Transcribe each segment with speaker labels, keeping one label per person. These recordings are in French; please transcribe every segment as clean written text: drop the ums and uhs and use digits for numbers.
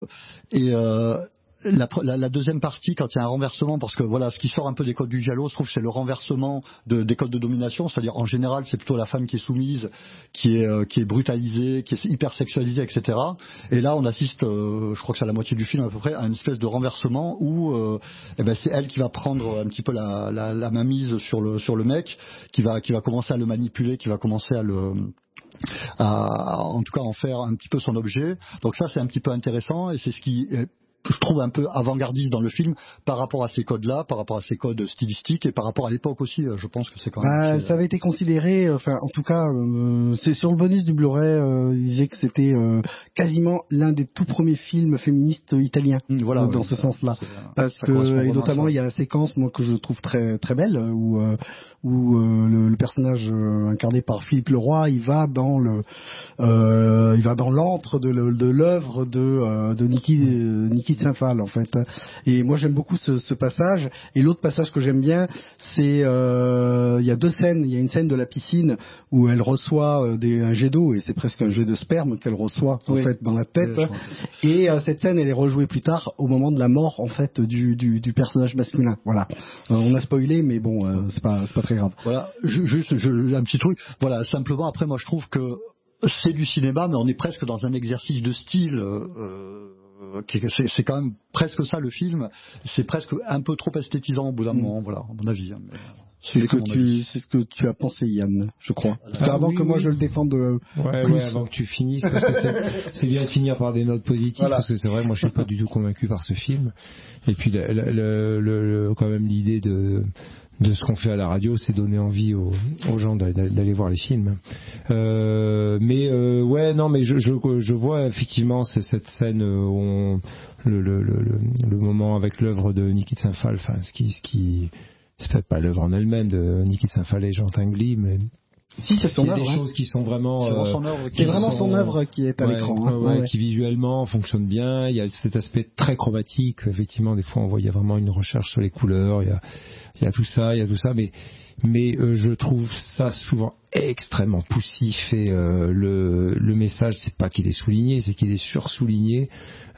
Speaker 1: et la deuxième partie, quand il y a un renversement, parce que voilà, ce qui sort un peu des codes du giallo, je trouve, c'est le renversement des codes de domination. C'est-à-dire, en général, c'est plutôt la femme qui est soumise, qui est brutalisée, qui est hyper sexualisée, etc. Et là, on assiste, je crois que c'est à la moitié du film à peu près, à une espèce de renversement où, c'est elle qui va prendre un petit peu la mainmise sur le mec, qui va commencer à le manipuler, qui va commencer en tout cas en faire un petit peu son objet. Donc ça, c'est un petit peu intéressant, et c'est ce qui que je trouve un peu avant-gardiste dans le film par rapport à ces codes-là, par rapport à ces codes stylistiques, et par rapport à l'époque aussi. Je pense que c'est quand même...
Speaker 2: ça avait été considéré, en tout cas, c'est sur le bonus du Blu-ray, il disait que c'était quasiment l'un des tout premiers films féministes italiens, dans ce sens-là. Parce que, et notamment, il y a la séquence, moi, que je trouve très, très belle, où le personnage incarné par Philippe Leroy, il va dans l'antre de l'œuvre de Niki Saint-Phal, en fait. Et moi, j'aime beaucoup ce passage. Et l'autre passage que j'aime bien, c'est il y a deux scènes. Il y a une scène de la piscine où elle reçoit un jet d'eau, et c'est presque un jet de sperme qu'elle reçoit en fait dans la tête. Et cette scène, elle est rejouée plus tard au moment de la mort en fait du personnage masculin. Voilà. On a spoilé, mais bon, c'est pas très grave.
Speaker 1: Voilà. Juste un petit truc. Voilà. Simplement, après, moi, je trouve que c'est du cinéma, mais on est presque dans un exercice de style. C'est quand même presque ça le film. C'est presque un peu trop esthétisant au bout d'un moment, voilà, à mon avis. Mais
Speaker 2: c'est ce que tu as pensé, Yann, je crois. Parce qu'avant que moi je le défende plus.
Speaker 3: Avant que tu finisses, parce que c'est bien de finir par des notes positives, parce que c'est vrai, moi je suis pas du tout convaincu par ce film. Et puis quand même l'idée de ce qu'on fait à la radio, c'est donner envie aux gens d'aller voir les films. Mais je vois effectivement cette scène où le moment avec l'œuvre de Niki Saint-Phal, enfin ce qui c'est peut-être pas l'œuvre en elle-même de Niki Saint-Phal et Jean Tinguely, mais
Speaker 2: si, c'est son œuvre.
Speaker 3: Il y a des choses qui sont vraiment...
Speaker 2: C'est vraiment son œuvre qui est à l'écran.
Speaker 3: Qui visuellement fonctionne bien. Il y a cet aspect très chromatique. Effectivement, des fois, on voit il y a vraiment une recherche sur les couleurs. Il y a tout ça, mais je trouve ça souvent extrêmement poussif, et le message, c'est pas qu'il est souligné, c'est qu'il est sursouligné.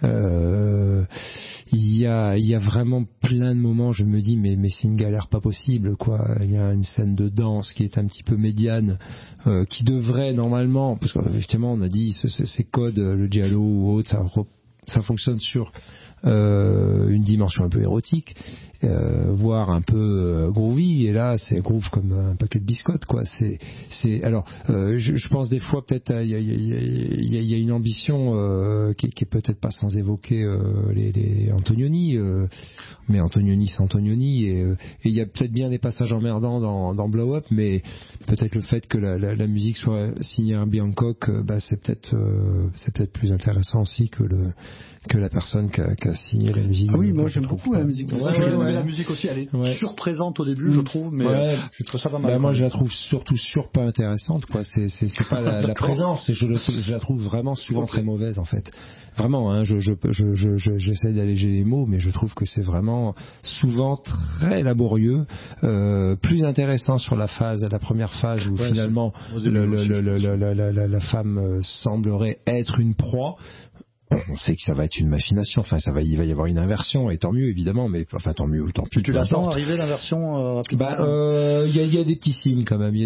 Speaker 3: Il y a vraiment plein de moments, je me dis mais c'est une galère pas possible, quoi. Il y a une scène de danse qui est un petit peu médiane, qui devrait normalement, parce qu'effectivement on a dit ces codes, le giallo ou autre, ça fonctionne sur une dimension un peu érotique, voire un peu groovy, et là c'est groove comme un paquet de biscottes, quoi. Alors je pense des fois peut-être il y a une ambition qui est peut-être pas sans évoquer les Antonioni, mais Antonioni c'est Antonioni, et il y a peut-être bien des passages emmerdants dans Blow Up, mais peut-être le fait que la musique soit signée à Hancock, c'est peut-être plus intéressant aussi que la personne qui a signé la musique.
Speaker 2: Ah oui, moi j'aime beaucoup la musique.
Speaker 1: La musique aussi, elle est surprésente au début, je trouve, mais je trouve ça pas mal.
Speaker 3: Moi je la trouve surtout pas intéressante, quoi. C'est pas la présence, et je la trouve vraiment souvent très mauvaise, en fait. Vraiment, hein, j'essaie d'alléger les mots, mais je trouve que c'est vraiment souvent très laborieux, plus intéressant sur la première phase où finalement la femme semblerait être une proie. On sait que ça va être une machination, il va y avoir une inversion, et tant mieux évidemment, mais tant mieux, tant pis.
Speaker 1: Tu l'attends arriver l'inversion
Speaker 3: il y a des petits signes quand même,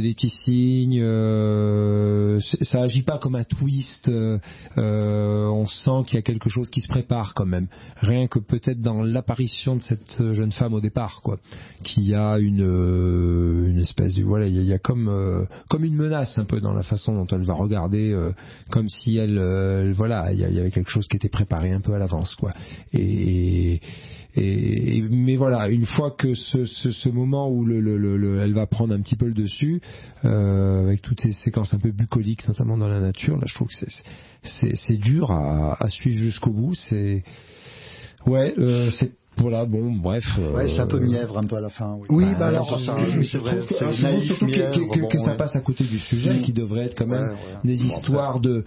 Speaker 3: ça agit pas comme un twist, on sent qu'il y a quelque chose qui se prépare quand même, rien que peut-être dans l'apparition de cette jeune femme au départ, quoi, qui a une espèce de il y a comme une menace un peu dans la façon dont elle va regarder, comme si elle il y avait quelque chose qui était préparé un peu à l'avance, quoi. Mais voilà, une fois que ce moment où elle va prendre un petit peu le dessus, avec toutes ces séquences un peu bucoliques, notamment dans la nature, là je trouve que c'est dur à suivre jusqu'au bout. C'est voilà, bon, bref.
Speaker 1: C'est un peu mièvre un peu à la fin.
Speaker 3: Je trouve surtout que ça passe à côté du sujet, qui devrait être quand même des histoires de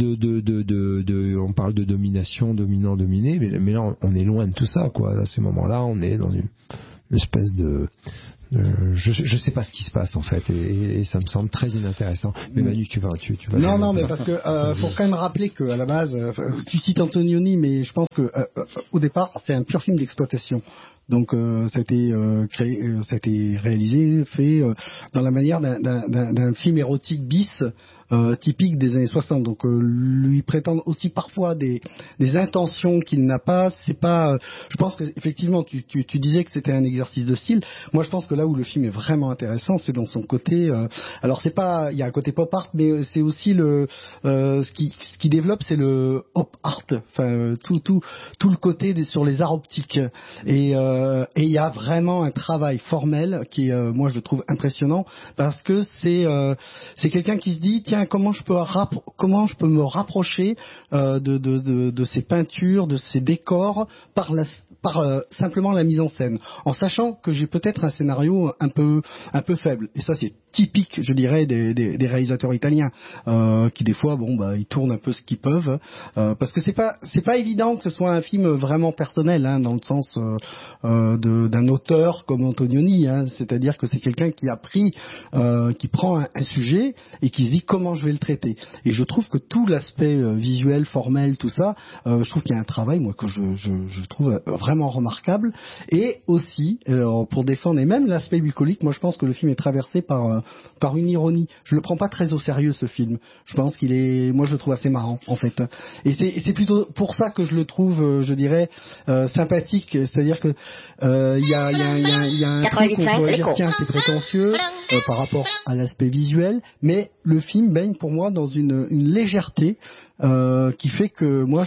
Speaker 3: on parle de domination, dominant, dominé, mais là on est loin de tout ça, quoi. À ces moments-là, on est dans une espèce Je sais pas ce qui se passe en fait, et ça me semble très inintéressant. Mais Manu, tu vas.
Speaker 2: Non, mais parce que faut quand même rappeler que à la base, tu cites Antonioni, mais je pense que au départ, c'est un pur film d'exploitation. Donc ça a été créé, ça a été réalisé, fait dans la manière d'un film érotique bis. Typique des années 60. Donc lui prétendre aussi parfois des intentions qu'il n'a pas. C'est pas. Je pense que effectivement tu disais que c'était un exercice de style. Moi je pense que là où le film est vraiment intéressant, c'est dans son côté. Alors c'est pas. Il y a un côté pop art, mais c'est aussi ce qui développe, c'est le op art. Enfin tout le côté sur les arts optiques. Et il y a vraiment un travail formel qui est, moi je le trouve impressionnant parce que c'est quelqu'un qui se dit tiens comment je peux me rapprocher de ces peintures, de ces décors par simplement la mise en scène, en sachant que j'ai peut-être un scénario un peu faible. Et ça c'est typique, je dirais, des réalisateurs italiens qui des fois ils tournent un peu ce qu'ils peuvent parce que c'est pas évident que ce soit un film vraiment personnel dans le sens d'un auteur comme Antonioni, c'est-à-dire que c'est quelqu'un qui a pris qui prend un sujet et qui se dit comment je vais le traiter. Et je trouve que tout l'aspect visuel, formel, tout ça, je trouve qu'il y a un travail moi que je trouve vraiment remarquable. Et aussi pour défendre et même l'aspect bucolique, moi je pense que le film est traversé par une ironie. Je le prends pas très au sérieux ce film. Je pense moi je le trouve assez marrant en fait. Et c'est plutôt pour ça que je le trouve, je dirais, sympathique. C'est-à-dire que il y a un truc qu'on pourrait dire tiens c'est prétentieux par rapport à l'aspect visuel, mais le film baigne pour moi dans une légèreté qui fait que moi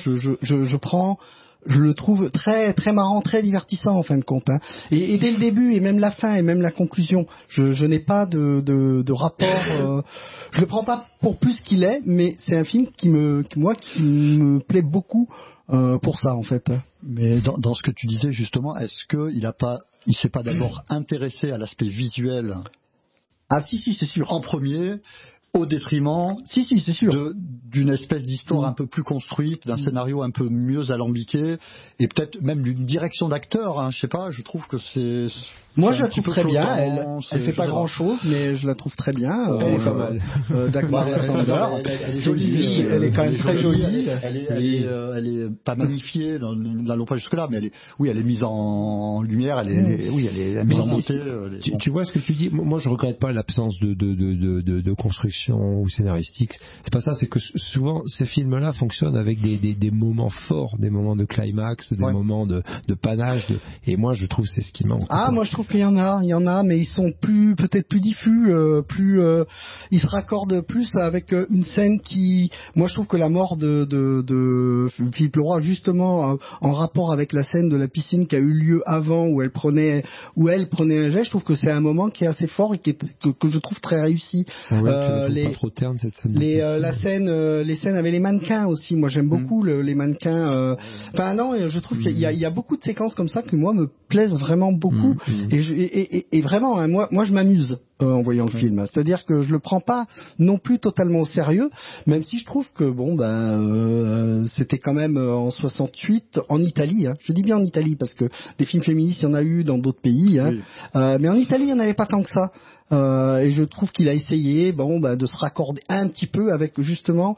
Speaker 2: je le trouve très très marrant, très divertissant en fin de compte. Et dès le début et même la fin et même la conclusion, je n'ai pas de rapport. Je le prends pas pour plus qu'il est, mais c'est un film qui me plaît beaucoup pour ça en fait.
Speaker 1: Mais dans ce que tu disais justement, est-ce que il s'est pas d'abord intéressé à l'aspect visuel?
Speaker 2: Ah si c'est sûr.
Speaker 1: En premier. Au détriment
Speaker 2: c'est sûr.
Speaker 1: d'une espèce d'histoire un peu plus construite, d'un scénario un peu mieux alambiqué, et peut-être même d'une direction d'acteur, je sais pas, je trouve que c'est...
Speaker 2: Moi je la trouve très bien, elle fait pas grand chose, mais je la trouve très bien.
Speaker 3: Elle est pas mal.
Speaker 1: Dagmar Sander,
Speaker 2: elle est jolie, elle est quand même très jolie.
Speaker 1: Elle est pas magnifiée, n'allons pas jusque là, mais elle est mise en lumière, elle est mise en beauté.
Speaker 3: Tu vois ce que tu dis, moi je regrette pas l'absence de construction ou scénaristique, c'est pas ça, c'est que souvent ces films-là fonctionnent avec des moments forts, des moments de climax, des moments de panache, et moi je trouve c'est ce qui manque.
Speaker 2: Moi je trouve qu'il y en a, mais ils sont peut-être plus diffus, ils se raccordent plus avec une scène qui, moi je trouve que la mort de Philippe Leroy justement en rapport avec la scène de la piscine qui a eu lieu avant où elle prenait un jet, je trouve que c'est un moment qui est assez fort et que je trouve très réussi.
Speaker 3: Pas trop terne cette scène.
Speaker 2: Les scènes avec les mannequins aussi. Moi, j'aime beaucoup les mannequins. Je trouve qu'il y a beaucoup de séquences comme ça que moi me plaisent vraiment beaucoup. Et vraiment, moi, je m'amuse en voyant le film. C'est-à-dire que je le prends pas non plus totalement au sérieux, même si je trouve que c'était quand même en 68 en Italie. Je dis bien en Italie parce que des films féministes, il y en a eu dans d'autres pays. Mais en Italie, il n'y en avait pas tant que ça. Et je trouve qu'il a essayé de se raccorder un petit peu avec justement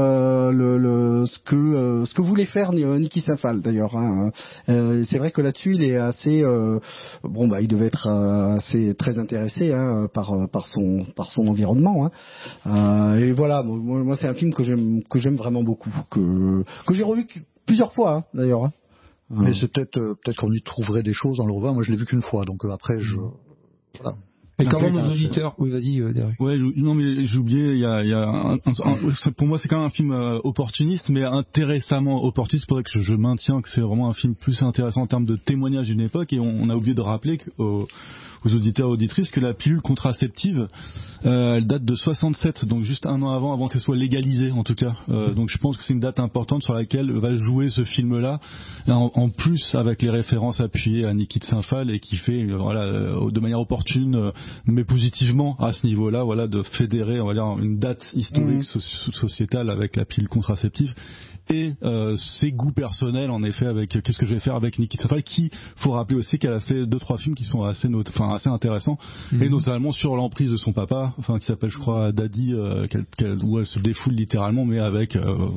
Speaker 2: ce que voulait faire Niki Saint-Phal d'ailleurs. C'est vrai que là-dessus il est assez il devait être assez très intéressé par son environnement. Et voilà, moi c'est un film que j'aime vraiment beaucoup, que j'ai revu plusieurs fois d'ailleurs.
Speaker 1: Mais c'est peut-être qu'on y trouverait des choses dans le revoir. Moi je l'ai vu qu'une fois, donc après voilà.
Speaker 3: Et comment nos auditeurs... Oui, vas-y, Derek.
Speaker 4: Ouais, non, mais j'ai oublié, pour moi, c'est quand même un film opportuniste, mais intéressamment opportuniste. C'est pour ça que je maintiens que c'est vraiment un film plus intéressant en termes de témoignage d'une époque, et on a oublié de rappeler aux auditeurs et auditrices que la pilule contraceptive, elle date de 67, donc juste un an avant qu'elle soit légalisée, en tout cas. Donc je pense que c'est une date importante sur laquelle va jouer ce film-là, en plus avec les références appuyées à Niki de Saint-Phal, et qui fait, de manière opportune, mais positivement à ce niveau-là, de fédérer, on va dire, une date historique sociétale avec la pilule contraceptive. et ses goûts personnels en effet avec qu'est-ce que je vais faire avec Nikki Safal, qui faut rappeler aussi qu'elle a fait 2-3 films qui sont assez intéressants, et notamment sur l'emprise de son papa, qui s'appelle je crois Daddy, où elle se défoule littéralement, mais avec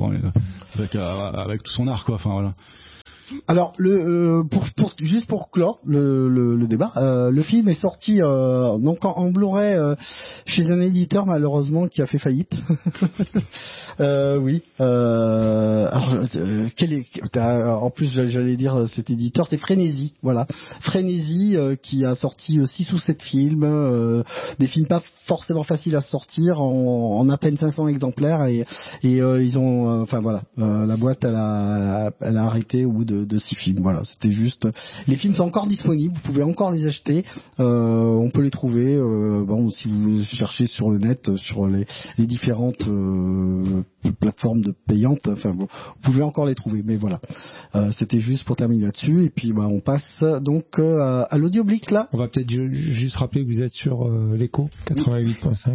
Speaker 4: tout son art, quoi. Voilà.
Speaker 2: Alors, juste pour clore le débat, le film est sorti donc en Blu-ray chez un éditeur malheureusement qui a fait faillite. Oui. En plus, j'allais dire cet éditeur, c'est Frénésie. Voilà, Frénésie qui a sorti 6 ou 7 films, des films pas forcément faciles à sortir en à peine 500 exemplaires et ils ont, la boîte elle a arrêté au bout de 6 films. Voilà, c'était juste. Les films sont encore disponibles, vous pouvez encore les acheter. On peut les trouver. Si vous cherchez sur le net, sur les différentes plateformes de payantes, vous pouvez encore les trouver. Mais voilà, c'était juste pour terminer là-dessus. Et puis, on passe donc à l'audioblique là.
Speaker 3: On va peut-être juste rappeler que vous êtes sur l'écho 88.5.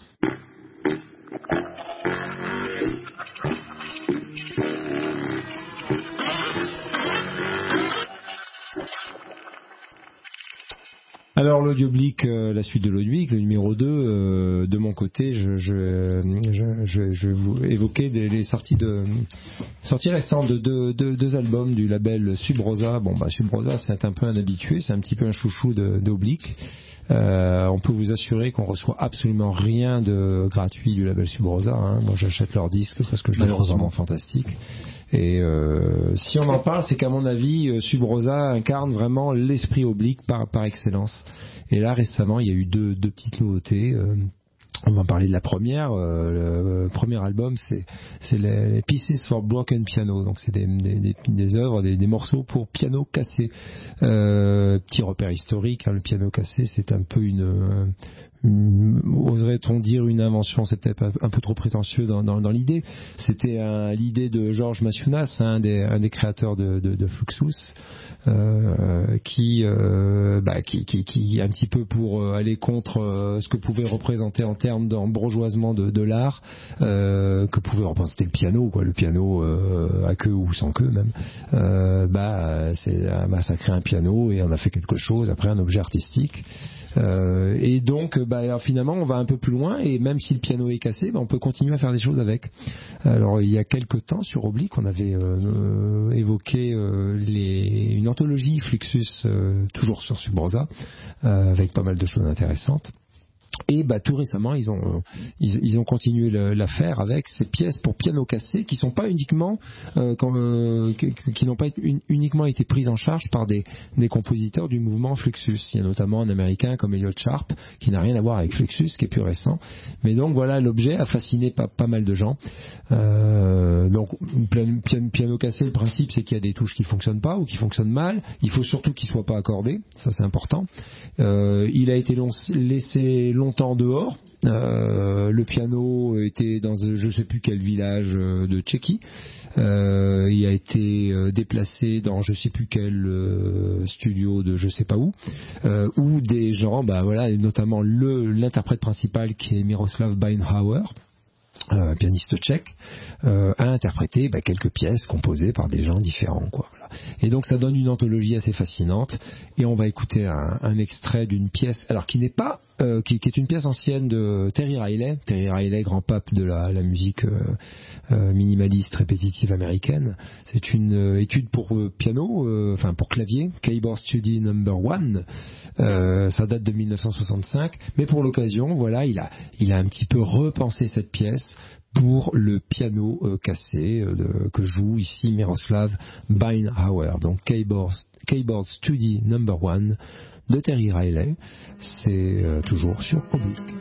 Speaker 3: Alors l'audioblique, la suite de l'audioblique, le numéro 2, de mon côté, je vais vous évoquer les sorties récentes de deux albums du label Subrosa. Subrosa, c'est un peu un habitué, c'est un petit peu un chouchou d'Oblique. On peut vous assurer qu'on reçoit absolument rien de gratuit du label Subrosa. Moi, j'achète leurs disques parce que je les trouve vraiment fantastiques. Et si on en parle, c'est qu'à mon avis, Subrosa incarne vraiment l'esprit Oblique par excellence. Et là, récemment, il y a eu deux petites nouveautés. On va parler de la première. Le premier album, c'est les Pieces for Broken Piano. Donc c'est des œuvres, des morceaux pour piano cassé. Petit repère historique. Le piano cassé, c'est un peu oserait-on dire une invention, c'est peut-être un peu trop prétentieux dans l'idée. C'était l'idée de Georges Maciunas, un des créateurs de Fluxus, qui un petit peu pour aller contre ce que pouvait représenter en termes d'embrogeoisement de l'art, que pouvait représenter le piano, le piano à queue ou sans queue même. Ça crée un piano et on a fait quelque chose, après un objet artistique. Et donc alors finalement on va un peu plus loin, et même si le piano est cassé, on peut continuer à faire des choses avec. Alors il y a quelques temps sur Oblique on avait évoqué une anthologie Fluxus, toujours sur Subrosa, avec pas mal de choses intéressantes. Et tout récemment ils ont continué l'affaire avec ces pièces pour piano cassé qui sont pas uniquement qui n'ont pas uniquement été prises en charge par des compositeurs du mouvement Fluxus. Il y a notamment un américain comme Elliot Sharp qui n'a rien à voir avec Fluxus, qui est plus récent. Mais donc voilà, l'objet a fasciné pas mal de gens. Donc piano cassé, le principe c'est qu'il y a des touches qui fonctionnent pas ou qui fonctionnent mal. Il faut surtout qu'ils soient pas accordés, ça c'est important. Il a été laissé longtemps dehors. Le piano était dans je sais plus quel village de Tchéquie. Il a été déplacé dans je sais plus quel studio de je sais pas où des gens, et notamment l'interprète principal qui est Miroslav Beinhauer, pianiste tchèque, a interprété quelques pièces composées par des gens différents, voilà. Et donc ça donne une anthologie assez fascinante, et on va écouter un extrait d'une pièce alors qui n'est pas qui est une pièce ancienne de Terry Riley, grand pape de la musique minimaliste répétitive américaine. C'est une étude pour piano, pour clavier, Keyboard Study No. 1. Ça date de 1965, mais pour l'occasion, il a un petit peu repensé cette pièce pour le piano cassé que joue ici Miroslav Beinhauer. Donc Keyboard Study No. 1 de Terry Riley. C'est toujours sur Oblique.